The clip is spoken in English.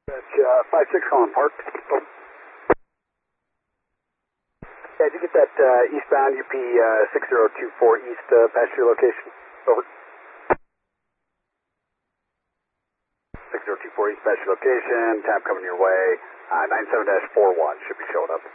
That's 5-6 calling Park. Oh. Yeah, did you get that eastbound UP 6024 east past your location? Over. 6024 east past your location, tap coming your way. 97-41 should be showing up.